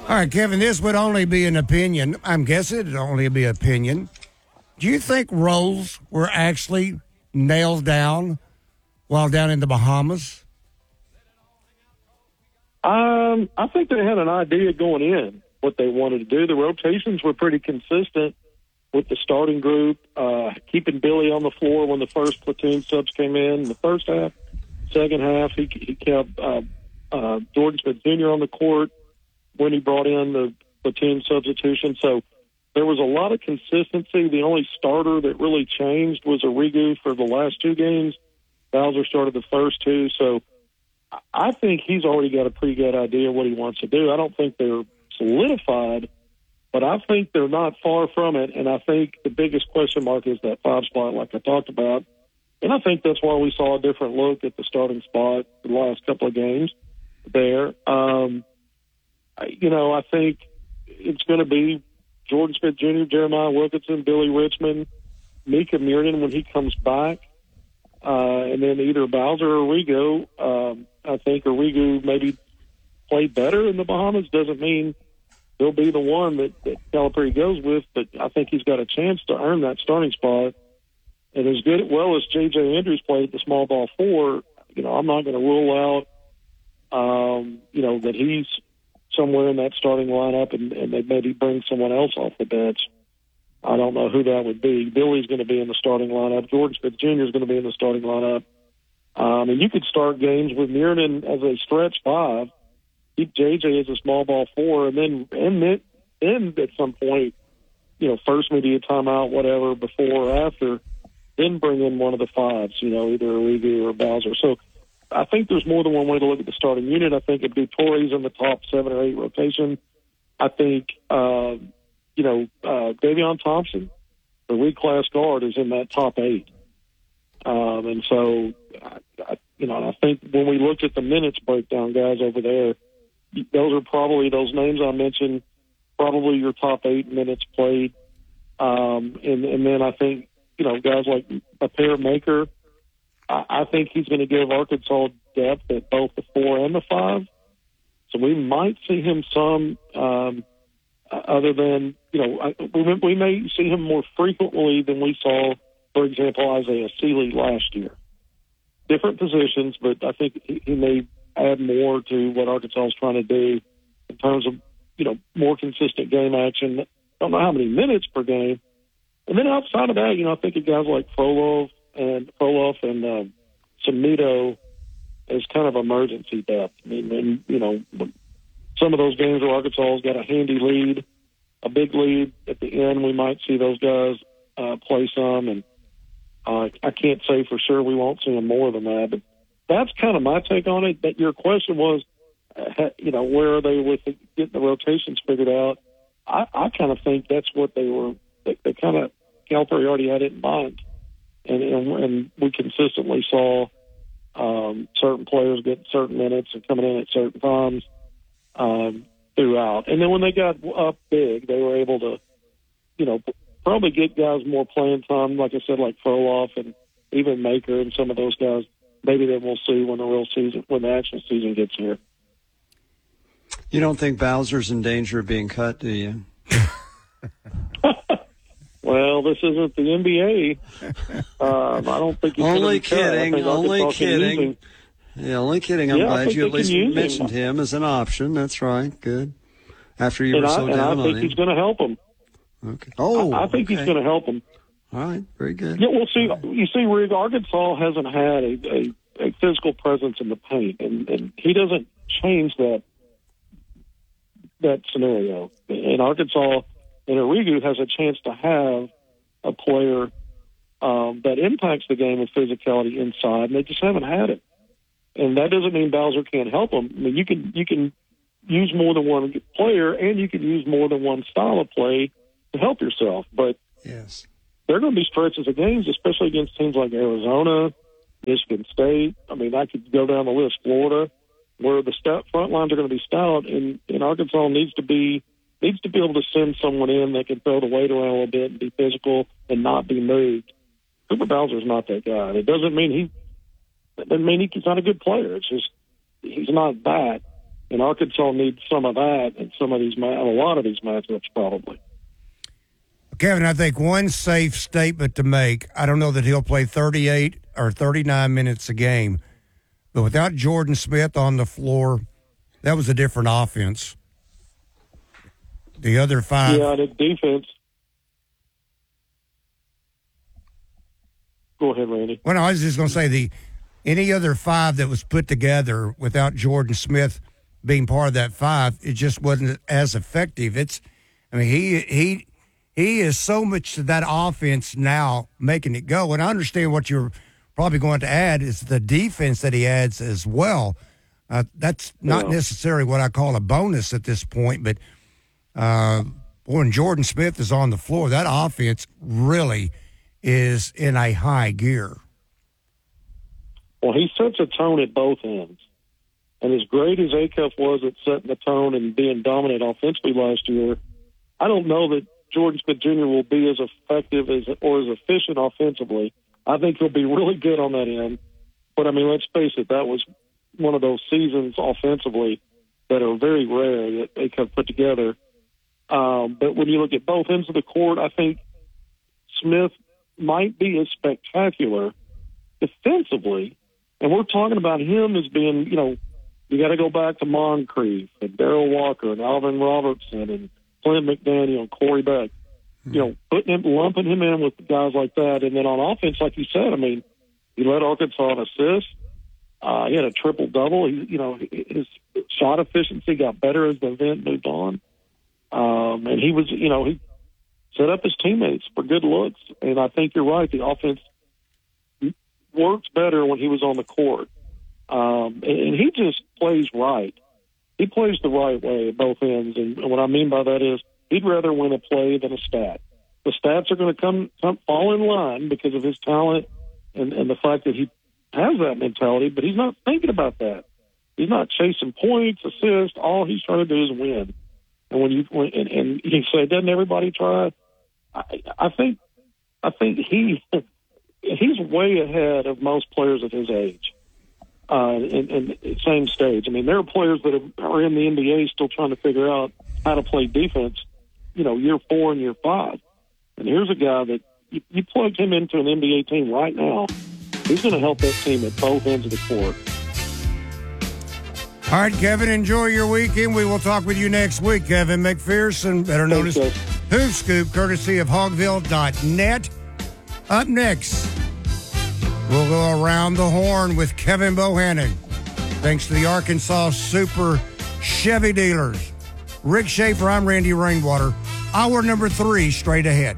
All right, Kevin, this would only be an opinion. I'm guessing it'd only be opinion. Do you think roles were actually nailed down while down in the Bahamas? I think they had an idea going in, what they wanted to do. The rotations were pretty consistent with the starting group, keeping Billy on the floor when the first platoon subs came in the first half. Second half, he kept Jordan Smith Jr. on the court when he brought in the platoon substitution. So there was a lot of consistency. The only starter that really changed was Arrigu for the last two games. Bowser started the first two. So I think he's already got a pretty good idea what he wants to do. I don't think they're solidified, but I think they're not far from it. And I think the biggest question mark is that 5 spot, like I talked about. And I think that's why we saw a different look at the starting spot the last couple of games there. I think it's going to be Jordan Smith Jr., Jeremiah Wilkinson, Billy Richmond, Mika Mirden when he comes back, and then either Bowser or Arrigo. I think Arrigo maybe played better in the Bahamas. Doesn't mean he'll be the one that Calipari goes with, but I think he's got a chance to earn that starting spot. And as well as J.J. Andrews played the small ball 4, I'm not going to rule out, that he's somewhere in that starting lineup and they maybe bring someone else off the bench. I don't know who that would be. Billy's going to be in the starting lineup. Jordan Smith Jr. is going to be in the starting lineup. And you could start games with Mirden as a stretch 5, keep JJ as a small ball 4, and then at some point, first media timeout, whatever, before or after, then bring in one of the 5s, either Arrigu or Bowser. So I think there's more than one way to look at the starting unit. I think it'd be Torrey's in the top 7 or 8 rotation. I think, Davion Thompson, the reclass guard, is in that top 8. And so, I think when we looked at the minutes breakdown, guys over there, those are probably those names I mentioned, probably your top 8 minutes played. And then I think, guys like a pair maker, I think he's going to give Arkansas depth at both the 4 and the 5. So we might see him some, other than, we may see him more frequently than we saw, for example, Isaiah Seeley last year. Different positions, but I think he may add more to what Arkansas is trying to do in terms of, more consistent game action. I don't know how many minutes per game. And then outside of that, I think of guys like Frolov and Samito as kind of emergency depth. I mean, some of those games where Arkansas has got a handy lead, a big lead at the end, we might see those guys play some. And I can't say for sure we won't see them more than that. But that's kind of my take on it. That your question was, where are they with getting the rotations figured out? I kind of think that's what they were. They kind of Calipari already had it in mind, and we consistently saw certain players get certain minutes and coming in at certain times throughout. And then when they got up big, they were able to, probably get guys more playing time. Like I said, like Frolov and even Maker and some of those guys. Maybe then we'll see when the actual season gets here. You don't think Bowser's in danger of being cut, do you? Well, this isn't the NBA. I don't think he's only kidding. Only kidding. Yeah, only kidding. I'm glad you at least mentioned him as an option. That's right. Good. After you were so down on him. And I think he's going to help him. Okay. I think he's going to help him. All right. Very good. Yeah, we'll see. You see, Rig, Arkansas hasn't had a physical presence in the paint, and he doesn't change that scenario. And Arkansas and Arrigu has a chance to have a player that impacts the game with physicality inside, and they just haven't had it. And that doesn't mean Bowser can't help them. I mean, you can use more than one player, and you can use more than one style of play to help yourself. But yes, there are going to be stretches of games, especially against teams like Arizona, Michigan State. I mean, I could go down the list, Florida, where the front lines are going to be stout, and Arkansas needs to be able to send someone in that can throw the weight around a little bit and be physical and not be moved. Cooper Bowser's not that guy. It doesn't mean he's not a good player. It's just he's not that. And Arkansas needs some of that in a lot of these matchups probably. Kevin, I think one safe statement to make, I don't know that he'll play 38 or 39 minutes a game, but without Jordan Smith on the floor, that was a different offense. The other five. Yeah, the defense. Go ahead, Randy. Well, no, I was just going to say any other five that was put together without Jordan Smith being part of that five, it just wasn't as effective. He is so much to that offense now, making it go. And I understand what you're probably going to add is the defense that he adds as well. That's not necessarily what I call a bonus at this point, but when Jordan Smith is on the floor, that offense really is in a high gear. Well, he sets a tone at both ends. And as great as Acuff was at setting the tone and being dominant offensively last year, I don't know that Jordan Smith Jr. will be as effective or as efficient offensively. I think he'll be really good on that end. But, let's face it, that was one of those seasons offensively that are very rare that Acuff put together. But when you look at both ends of the court, I think Smith might be as spectacular defensively. And we're talking about him as being, you got to go back to Moncrief and Darrell Walker and Alvin Robertson and Clint McDaniel and Corey Beck. Lumping him in with guys like that. And then on offense, like you said, he led Arkansas in assists. He had a triple-double. His shot efficiency got better as the event moved on. And he was, he set up his teammates for good looks. And I think you're right. The offense works better when he was on the court. And he just plays right. He plays the right way at both ends. And what I mean by that is he'd rather win a play than a stat. The stats are going to come fall in line because of his talent and the fact that he has that mentality, but he's not thinking about that. He's not chasing points, assists. All he's trying to do is win. And when you say, doesn't everybody try? I think he's way ahead of most players at his age. In same stage. There are players that are in the NBA still trying to figure out how to play defense, year 4 and year 5. And here's a guy that you plug him into an NBA team right now, he's going to help that team at both ends of the court. All right, Kevin, enjoy your weekend. We will talk with you next week. Kevin McPherson, better known as Hoop Scoop, courtesy of Hogville.net. Up next, we'll go around the horn with Kevin Bohannon. Thanks to the Arkansas Super Chevy dealers. Rick Schaefer, I'm Randy Rainwater. Hour number 3 straight ahead.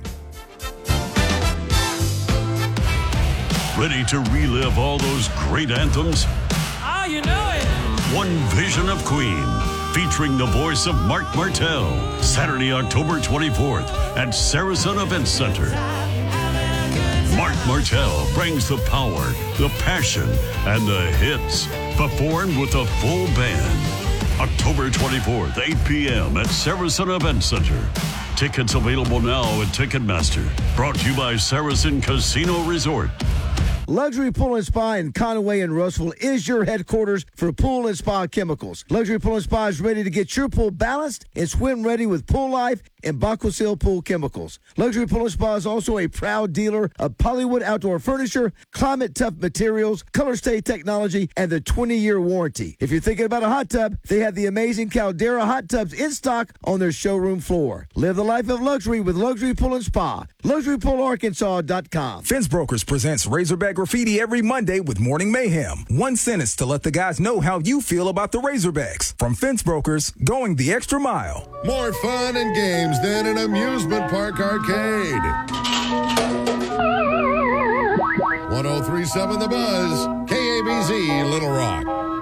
Ready to relive all those great anthems? Oh, you know it. One Vision of Queen, featuring the voice of Mark Martell. Saturday, October 24th at Saracen Event Center. Mark Martell brings the power, the passion, and the hits, performed with a full band. October 24th, 8 p.m. at Saracen Event Center. Tickets available now at Ticketmaster. Brought to you by Saracen Casino Resort. Luxury Pool and Spa in Conway and Russell is your headquarters for pool and spa chemicals. Luxury Pool and Spa is ready to get your pool balanced and swim ready with Pool Life and Baquasil Pool Chemicals. Luxury Pool and Spa is also a proud dealer of Polywood Outdoor Furniture, Climate Tough Materials, Color Stay Technology, and the 20-year warranty. If you're thinking about a hot tub, they have the amazing Caldera hot tubs in stock on their showroom floor. Live the life of luxury with Luxury Pool and Spa. LuxuryPoolArkansas.com. Fence Brokers presents Razorback Graffiti every Monday with Morning Mayhem. One sentence to let the guys know how you feel about the Razorbacks. From Fence Brokers, going the extra mile. More fun and games than an amusement park arcade. 103.7 The Buzz, KABZ, Little Rock.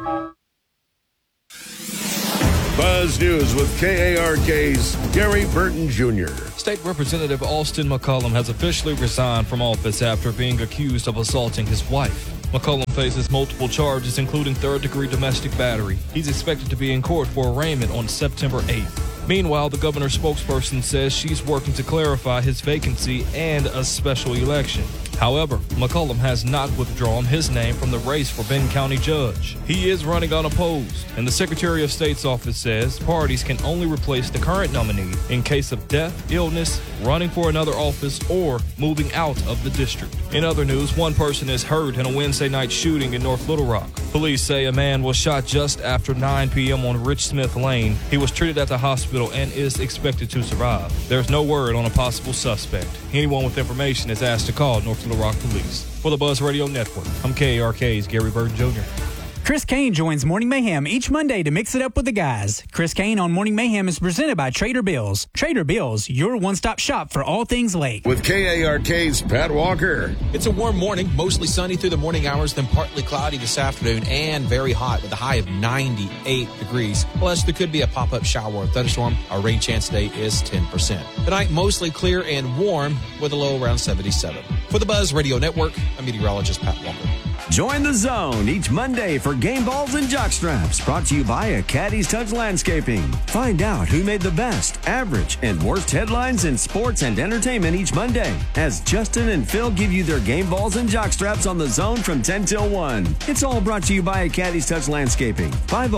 Buzz News with KARK's Gary Burton Jr. State Representative Austin McCollum has officially resigned from office after being accused of assaulting his wife. McCollum faces multiple charges, including third-degree domestic battery. He's expected to be in court for arraignment on September 8th. Meanwhile, the governor's spokesperson says she's working to clarify his vacancy and a special election. However, McCollum has not withdrawn his name from the race for Benton County judge. He is running unopposed, and the Secretary of State's office says parties can only replace the current nominee in case of death, illness, running for another office, or moving out of the district. In other news, one person is hurt in a Wednesday night shooting in North Little Rock. Police say a man was shot just after 9 p.m. on Rich Smith Lane. He was treated at the hospital and is expected to survive. There's no word on a possible suspect. Anyone with information is asked to call North Little Rock Police. For the Buzz Radio Network, I'm KARK's Gary Burton Jr. Chris Kane joins Morning Mayhem each Monday to mix it up with the guys. Chris Kane on Morning Mayhem is presented by Trader Bill's. Trader Bill's, your one-stop shop for all things lake. With KARK's Pat Walker. It's a warm morning, mostly sunny through the morning hours, then partly cloudy this afternoon and very hot with a high of 98 degrees. Plus, there could be a pop-up shower or thunderstorm. Our rain chance today is 10%. Tonight, mostly clear and warm with a low around 77. For the Buzz Radio Network, I'm meteorologist Pat Walker. Join the zone each Monday for game balls and jockstraps, brought to you by a Caddy's Touch Landscaping. Find out who made the best, average, and worst headlines in sports and entertainment each Monday, as Justin and Phil give you their game balls and jockstraps on the zone from 10 till 1. It's all brought to you by a Caddy's Touch Landscaping.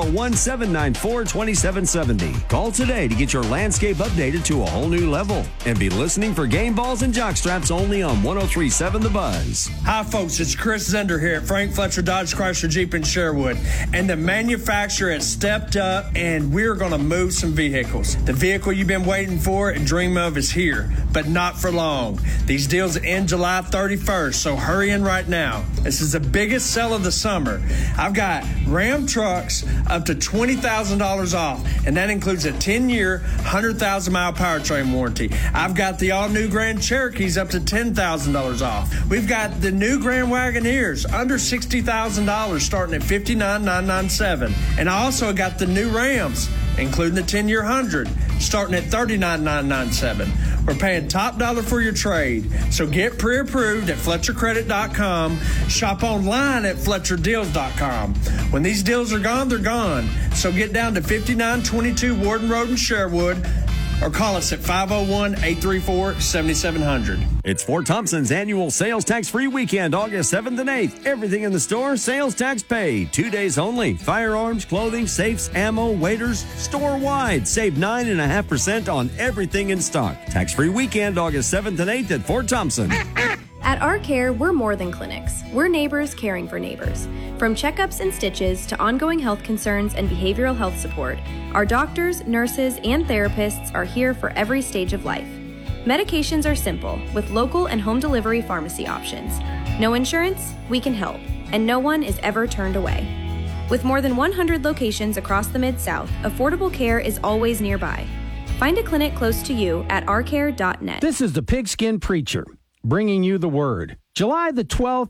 501-794-2770. Call today to get your landscape updated to a whole new level. And be listening for game balls and jockstraps only on 103.7 The Buzz. Hi, folks. It's Chris Zender here at Frank Fletcher Dodge Chrysler Jeep in Sherwood. And the manufacturer has stepped up, and we're going to move some vehicles. The vehicle you've been waiting for and dream of is here, but not for long. These deals end July 31st, so hurry in right now. This is the biggest sale of the summer. I've got Ram trucks up to $20,000 off, and that includes a 10-year, 100,000-mile powertrain warranty. I've got the all-new Grand Cherokees up to $10,000 off. We've got the new Grand Wagoneers under $60,000 starting at $59,997. And I also got the new Rams, including the 10-year 100, starting at $39,997. We're paying top dollar for your trade. So get pre-approved at FletcherCredit.com. Shop online at FletcherDeals.com. When these deals are gone, they're gone. So get down to 5922 Warden Road in Sherwood, or call us at 501-834-7700. It's Fort Thompson's annual sales tax-free weekend, August 7th and 8th. Everything in the store, sales tax paid. 2 days only. Firearms, clothing, safes, ammo, waiters, store-wide. Save 9.5% on everything in stock. Tax-free weekend, August 7th and 8th at Fort Thompson. At Our Care, we're more than clinics. We're neighbors caring for neighbors. From checkups and stitches to ongoing health concerns and behavioral health support, our doctors, nurses, and therapists are here for every stage of life. Medications are simple, with local and home delivery pharmacy options. No insurance? We can help, and no one is ever turned away. With more than 100 locations across the Mid-South, affordable care is always nearby. Find a clinic close to you at ourcare.net. This is the Pigskin Preacher, bringing you the word. July the 12th,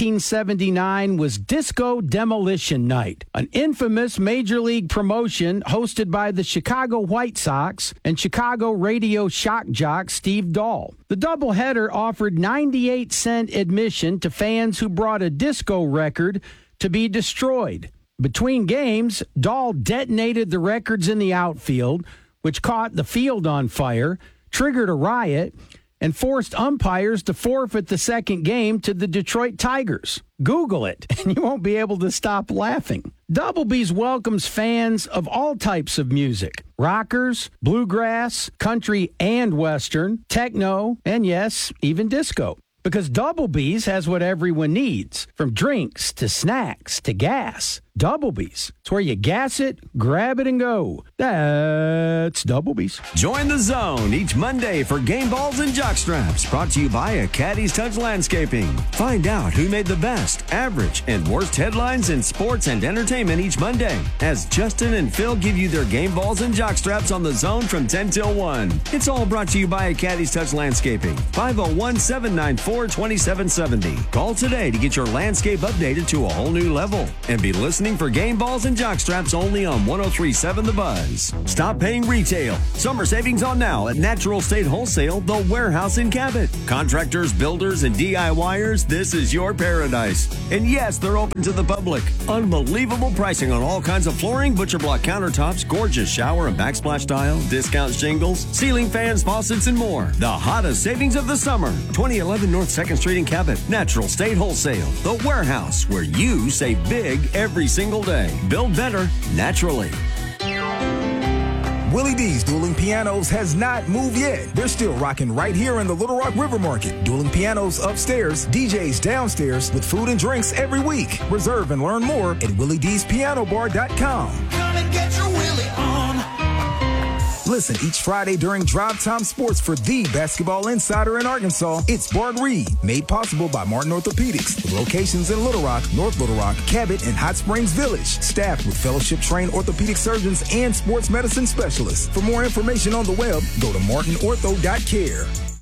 1979 was Disco Demolition Night, an infamous Major League promotion hosted by the Chicago White Sox and Chicago radio shock jock Steve Dahl. The doubleheader offered 98-cent admission to fans who brought a disco record to be destroyed. Between games, Dahl detonated the records in the outfield, which caught the field on fire, triggered a riot, and forced umpires to forfeit the second game to the Detroit Tigers. Google it, and you won't be able to stop laughing. Double B's welcomes fans of all types of music. Rockers, bluegrass, country and western, techno, and yes, even disco. Because Double B's has what everyone needs, from drinks to snacks to gas. Double B's. It's where you gas it, grab it, and go. That's Double B's. Join the zone each Monday for game balls and jockstraps, brought to you by a Caddy's Touch Landscaping. Find out who made the best, average, and worst headlines in sports and entertainment each Monday, as Justin and Phil give you their game balls and jockstraps on the zone from 10 till 1. It's all brought to you by a Caddy's Touch Landscaping. 501-794-2770. Call today to get your landscape updated to a whole new level. And be listening listening for Game Balls and Jockstraps only on 103.7 The Buzz. Stop paying retail. Summer savings on now at Natural State Wholesale, the warehouse in Cabot. Contractors, builders, and DIYers, this is your paradise. And yes, they're open to the public. Unbelievable pricing on all kinds of flooring, butcher block countertops, gorgeous shower and backsplash tile, discount shingles, ceiling fans, faucets, and more. The hottest savings of the summer. 2011 North 2nd Street in Cabot. Natural State Wholesale, the warehouse where you save big every single day. Build better naturally. Willie D's Dueling Pianos has not moved yet. They're still rocking right here in the Little Rock River Market. Dueling Pianos upstairs, DJs downstairs with food and drinks every week. Reserve and learn more at WillieD'sPianoBar.com. Come and get your Willie on. Listen each Friday during Drive Time Sports for the basketball insider in Arkansas. It's Bart Reed, made possible by Martin Orthopedics, with locations in Little Rock, North Little Rock, Cabot, and Hot Springs Village. Staffed with fellowship-trained orthopedic surgeons and sports medicine specialists. For more information on the web, go to martinortho.care.